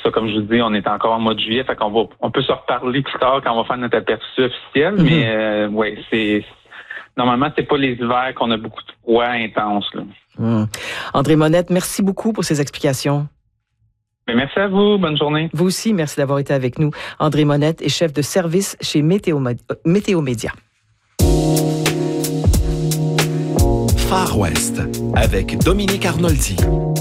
ça, comme je vous dis, on est encore en mois de juillet, fait on peut se reparler plus tard quand on va faire notre aperçu officiel, mais oui, normalement, c'est pas les hivers qu'on a beaucoup de froid intense, là. André Monette, merci beaucoup pour ces explications. Mais merci à vous. Bonne journée. Vous aussi, merci d'avoir été avec nous. André Monette est chef de service chez Météo Média. Far West avec Dominique Arnoldi.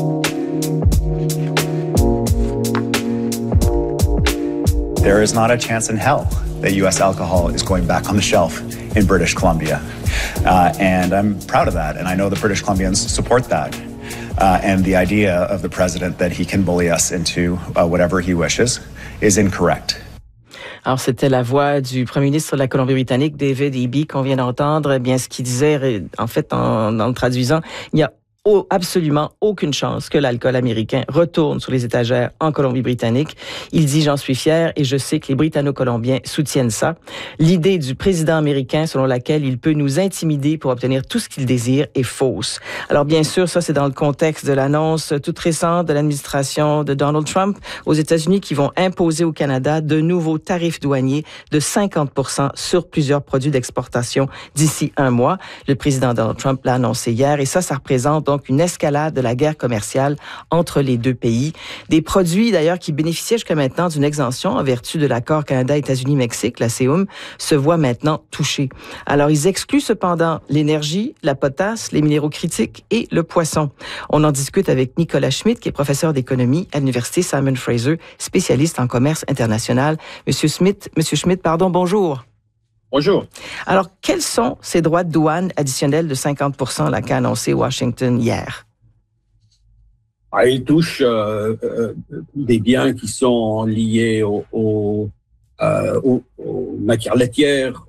There is not a chance in hell that U.S. alcohol is going back on the shelf in British Columbia. And I'm proud of that, and I know the British Columbians support that. And the idea of the president that he can bully us into whatever he wishes is incorrect. Alors, c'était la voix du premier ministre de la Colombie-Britannique, David Eby, qu'on vient d'entendre. Eh bien, ce qu'il disait, en fait, en le traduisant, il y a absolument aucune chance que l'alcool américain retourne sur les étagères en Colombie-Britannique. Il dit « J'en suis fier et je sais que les Britanno-Colombiens soutiennent ça ». L'idée du président américain selon laquelle il peut nous intimider pour obtenir tout ce qu'il désire est fausse. Alors bien sûr, ça c'est dans le contexte de l'annonce toute récente de l'administration de Donald Trump aux États-Unis qui vont imposer au Canada de nouveaux tarifs douaniers de 50% sur plusieurs produits d'exportation d'ici un mois. Le président Donald Trump l'a annoncé hier et ça représente donc une escalade de la guerre commerciale entre les deux pays. Des produits, d'ailleurs, qui bénéficiaient jusqu'à maintenant d'une exemption en vertu de l'accord Canada-États-Unis-Mexique, la CEUM, se voient maintenant touchés. Alors, ils excluent cependant l'énergie, la potasse, les minéraux critiques et le poisson. On en discute avec Nicolas Schmitt, qui est professeur d'économie à l'Université Simon Fraser, spécialiste en commerce international. Monsieur Schmitt, bonjour. Bonjour. Alors, quels sont ces droits de douane additionnels de 50% là, qu'a annoncé Washington hier? Ils touchent des biens qui sont liés aux matières laitières,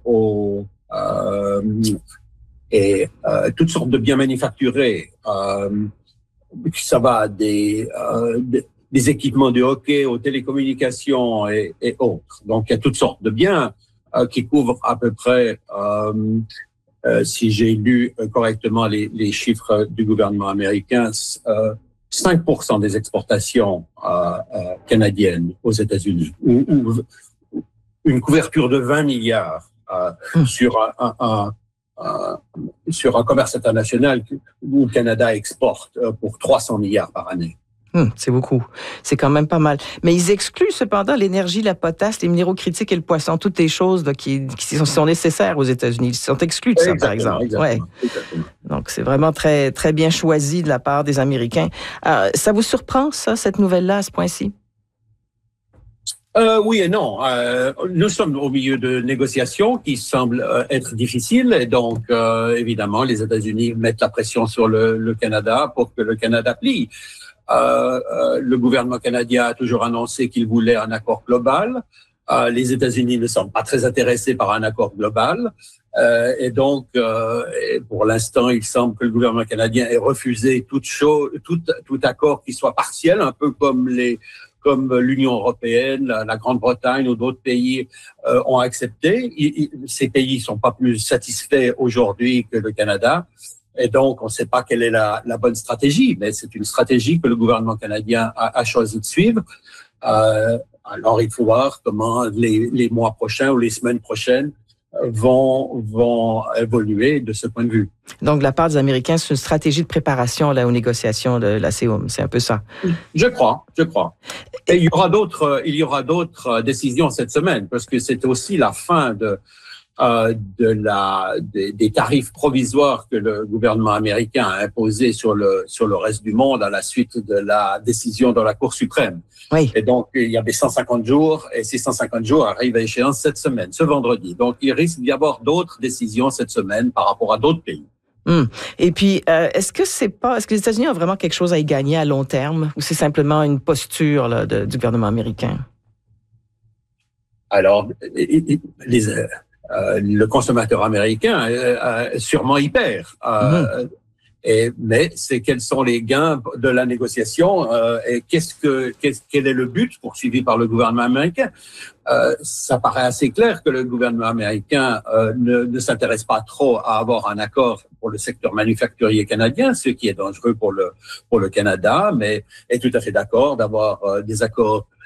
et toutes sortes de biens manufacturés. Ça va des équipements de hockey aux télécommunications et autres. Donc, il y a toutes sortes de biens qui couvre à peu près, si j'ai lu correctement les chiffres du gouvernement américain, 5% des exportations canadiennes aux États-Unis, ou une couverture de 20 milliards sur un commerce international où le Canada exporte pour 300 milliards par année. C'est beaucoup. C'est quand même pas mal. Mais ils excluent cependant l'énergie, la potasse, les minéraux critiques et le poisson, toutes les choses là, qui sont nécessaires aux États-Unis. Ils sont exclus de ça, par exemple. Exactement. Donc, c'est vraiment très, très bien choisi de la part des Américains. Ça vous surprend, ça, cette nouvelle-là, à ce point-ci? Oui et non. Nous sommes au milieu de négociations qui semblent être difficiles et donc, évidemment, les États-Unis mettent la pression sur le Canada pour que le Canada plie. Le gouvernement canadien a toujours annoncé qu'il voulait un accord global. Les États-Unis ne sont pas très intéressés par un accord global. Et donc, pour l'instant, il semble que le gouvernement canadien ait refusé tout accord qui soit partiel, un peu comme l'Union européenne, la Grande-Bretagne ou d'autres pays ont accepté. Ces pays ne sont pas plus satisfaits aujourd'hui que le Canada. Et donc, on ne sait pas quelle est la bonne stratégie, mais c'est une stratégie que le gouvernement canadien a choisi de suivre. Alors, il faut voir comment les mois prochains ou les semaines prochaines vont évoluer de ce point de vue. Donc, de la part des Américains, c'est une stratégie de préparation là, aux négociations de la CEUM. C'est un peu ça. Je crois. Et il y aura d'autres décisions cette semaine, parce que c'est aussi la fin des tarifs provisoires que le gouvernement américain a imposés sur le reste du monde à la suite de la décision de la Cour suprême. Oui. Et donc, il y avait 150 jours, et ces 150 jours arrivent à échéance cette semaine, ce vendredi. Donc, il risque d'y avoir d'autres décisions cette semaine par rapport à d'autres pays. Et puis, est-ce que les États-Unis ont vraiment quelque chose à y gagner à long terme, ou c'est simplement une posture là, du gouvernement américain? Alors, le consommateur américain sûrement y perd. Mais quels sont les gains de la négociation et quel est le but poursuivi par le gouvernement américain? Ça paraît assez clair que le gouvernement américain ne s'intéresse pas trop à avoir un accord pour le secteur manufacturier canadien, ce qui est dangereux pour le Canada, mais est tout à fait d'accord d'avoir des accords